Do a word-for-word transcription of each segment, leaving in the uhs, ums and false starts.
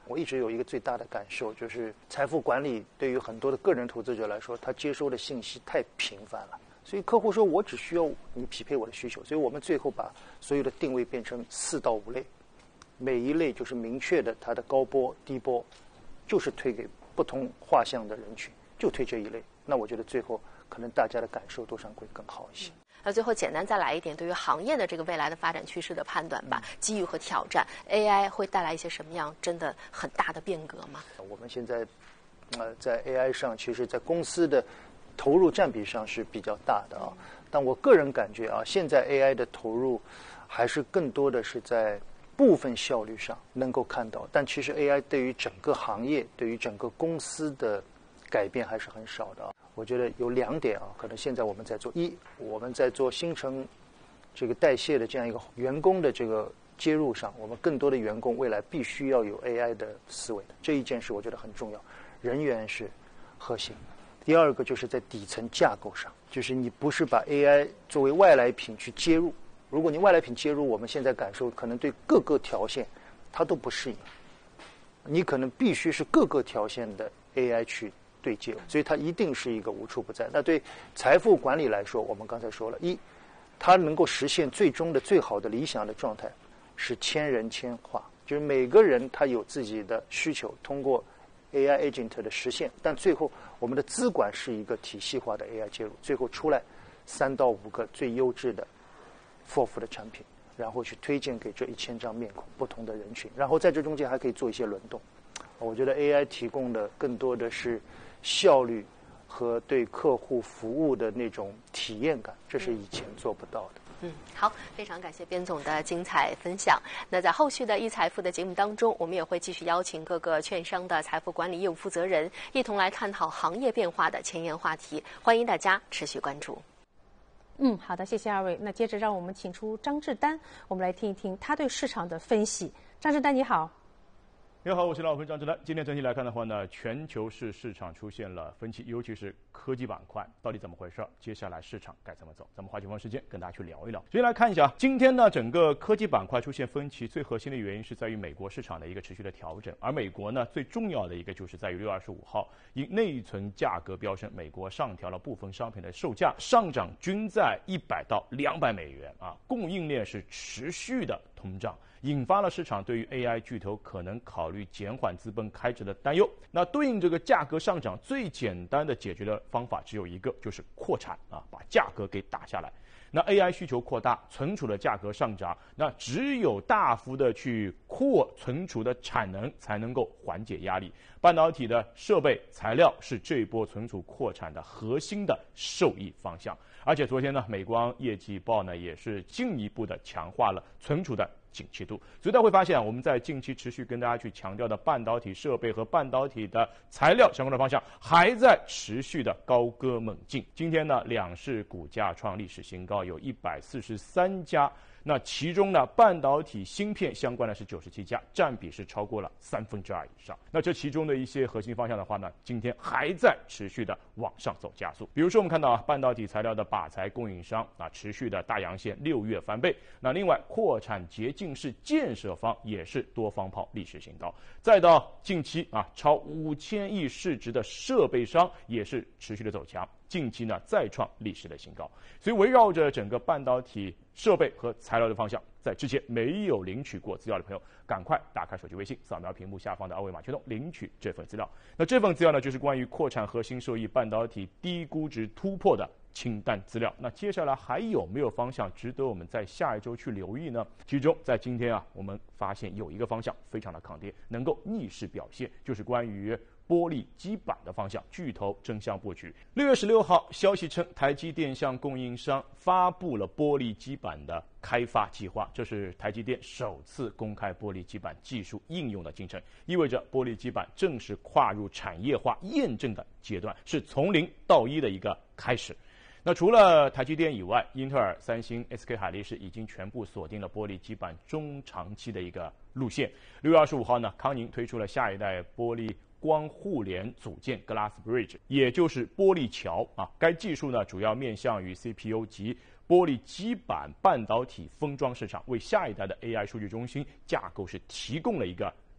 我一直有一个最大的感受，就是财富管理对于很多的个人投资者来说，他接收的信息太频繁了。所以客户说我只需要你匹配我的需求，所以我们最后把所有的定位变成四到五类，每一类就是明确的它的高波低波，就是推给不同画像的人群，就推这一类。那我觉得最后可能大家的感受度上会更好一些。 那最后简单再来一点对于行业的这个未来的发展趋势的判断吧，机遇和挑战 ，A I 会带来一些什么样真的很大的变革吗？ 我们现在呃在 A I 上，其实在公司的投入占比上是比较大的啊，但我个人感觉啊，现在 A I 的投入还是更多的是在部分效率上能够看到，但其实 A I 对于整个行业、对于整个公司的改变还是很少的啊。我觉得有两点啊，可能现在我们在做：一，我们在做新陈这个代谢的这样一个员工的这个接入上，我们更多的员工未来必须要有 A I 的思维的，这一件事我觉得很重要，人员是核心。第二个就是在底层架构上，就是你不是把 A I 作为外来品去接入，如果你外来品接入，我们现在感受可能对各个条线它都不适应，你可能必须是各个条线的 A I 去对接，所以它一定是一个无处不在。那对财富管理来说，我们刚才说了，一，它能够实现最终的最好的理想的状态是千人千化，就是每个人他有自己的需求，通过 A I agent 的实现，但最后我们的资管是一个体系化的 A I 介入，最后出来三到五个最优质的 F O F 的产品，然后去推荐给这一千张面孔不同的人群，然后在这中间还可以做一些轮动。我觉得 A I 提供的更多的是效率和对客户服务的那种体验感，这是以前做不到的。 嗯，好，非常感谢边总的精彩分享。那在后续的易财富的节目当中，我们也会继续邀请各个券商的财富管理业务负责人，一同来探讨行业变化的前沿话题，欢迎大家持续关注。 嗯，好的，谢谢二位。那接着让我们请出张志丹，我们来听一听他对市场的分析。张志丹，你好。 你好，我是老朋张志丹。今天整体来看的话呢，全球市市场出现了分歧，尤其是科技板块到底怎么回事？接下来市场该怎么走？咱们花几分钟时间跟大家去聊一聊。首先来看一下，今天呢，整个科技板块出现分歧，最核心的原因是在于美国市场的一个持续的调整，而美国呢，最重要的一个就是在于六月二十五号，因内存价格飙升，美国上调了部分商品的售价，上涨均在一百到两百美元啊，供应链是持续的通胀。引发了市场对于 A I 巨头可能考虑减缓资本开支的担忧。那对应这个价格上涨，最简单的解决的方法只有一个，就是扩产啊，把价格给打下来。那 A I 需求扩大，存储的价格上涨，那只有大幅的去扩存储的产能，才能够缓解压力。半导体的设备材料是这波存储扩产的核心的受益方向。而且昨天呢，美光业绩报呢也是进一步的强化了存储的景气度，所以大家会发现，我们在近期持续跟大家去强调的半导体设备和半导体的材料相关的方向，还在持续的高歌猛进。今天呢，两市股价创历史新高，有一百四十三家。那其中呢，半导体芯片相关的是九十七家，占比是超过了三分之二以上。那这其中的一些核心方向的话呢，今天还在持续的往上走加速。比如说我们看到啊，半导体材料的靶材供应商啊，持续的大阳线，六月翻倍。那另外扩产捷径式建设方也是多方炮历史新高。再到近期啊，超五千亿市值的设备商也是持续的走强。近期呢再创历史的新高，所以围绕着整个半导体设备和材料的方向，在之前没有领取过资料的朋友，赶快打开手机微信，扫描屏幕下方的二维码驱动领取这份资料。那这份资料呢，就是关于扩产核心受益半导体低估值突破的清单资料。那接下来还有没有方向值得我们在下一周去留意呢？其中在今天啊，我们发现有一个方向非常的抗跌，能够逆势表现，就是关于玻璃基板的方向，巨头争相布局。六月十六号，消息称台积电向供应商发布了玻璃基板的开发计划，这是台积电首次公开玻璃基板技术应用的进程，意味着玻璃基板正式跨入产业化验证的阶段，是从零到一的一个开始。那除了台积电以外，英特尔、三星、S K 海力士已经全部锁定了玻璃基板中长期的一个路线。六月二十五号呢，康宁推出了下一代玻璃光互联组件 Glass Bridge， 也就是玻璃桥啊。该技术呢，主要面向于 C P U 及玻璃基板半导体封装市场，为下一代的 A I 数据中心架构是提供了一个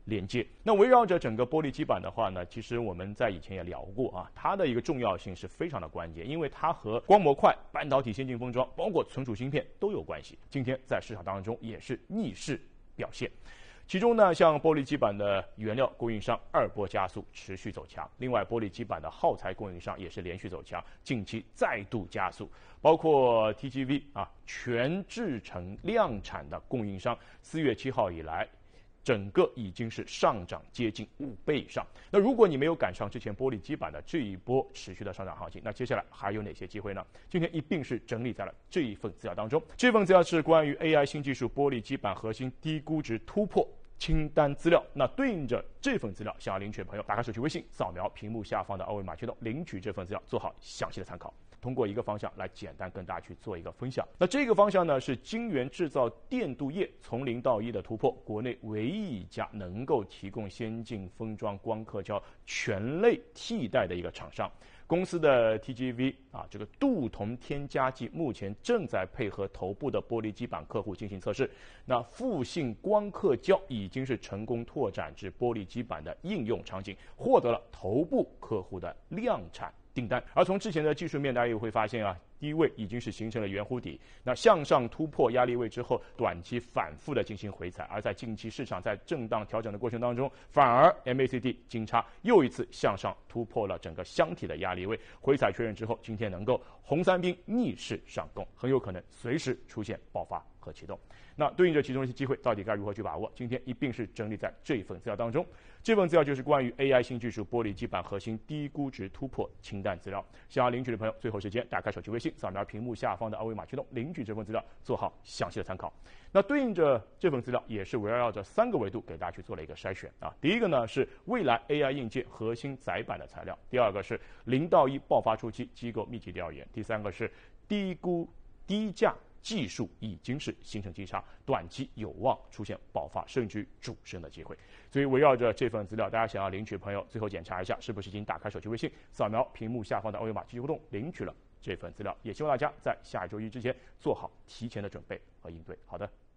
连接。那围绕着整个玻璃基板的话呢，其实我们在以前也聊过啊，它的一个重要性是非常的关键，因为它和光模块、半导体先进封装，包括存储芯片都有关系。今天在市场当中也是逆势表现。其中呢，像玻璃基板的原料供应商二波加速持续走强，另外玻璃基板的耗材供应商也是连续走强，近期再度加速，包括 T G V 啊全制程量产的供应商，四月七号以来，整个已经是上涨接近五倍以上。那如果你没有赶上之前玻璃基板的这一波持续的上涨行情，那接下来还有哪些机会呢？今天一并是整理在了这一份资料当中。这份资料是关于 A I 新技术玻璃基板核心低估值突破清单资料。那对应着这份资料，想要领取的朋友，打开手机微信，扫描屏幕下方的二维码驱动领取这份资料，做好详细的参考。通过一个方向来简单跟大家去做一个分享。那这个方向呢，是晶圆制造电镀液从零到一的突破，国内唯一一家能够提供先进封装光刻胶全类替代的一个厂商。公司的 T G V 啊，这个镀铜添加剂目前正在配合头部的玻璃基板客户进行测试。那复性光刻胶已经是成功拓展至玻璃基板的应用场景，获得了头部客户的量产订单。而从之前的技术面，大家也会发现啊，低位已经是形成了圆弧底，那向上突破压力位之后，短期反复的进行回踩，而在近期市场在震荡调整的过程当中，反而 M A C D 金叉又一次向上突破了整个箱体的压力位，回踩确认之后，今天能够红三兵逆势上攻，很有可能随时出现爆发和启动。那对应着其中一些机会，到底该如何去把握？今天一并是整理在这份资料当中。这份资料就是关于 A I 新技术玻璃基板核心低估值突破清单资料。想要领取的朋友，最后时间打开手机微信，扫描屏幕下方的二维码驱动领取这份资料，做好详细的参考。那对应着这份资料，也是围绕着三个维度给大家去做了一个筛选啊。第一个呢是未来 A I 硬件核心载板的材料，第二个是零到一爆发初期机构密集调研，第三个是低估低价技术已经是形成基差，短期有望出现爆发甚至主升的机会。所以围绕着这份资料，大家想要领取的朋友，最后检查一下是不是已经打开手机微信，扫描屏幕下方的二维码继续互动领取了这份资料。也希望大家在下周一之前做好提前的准备和应对。好的。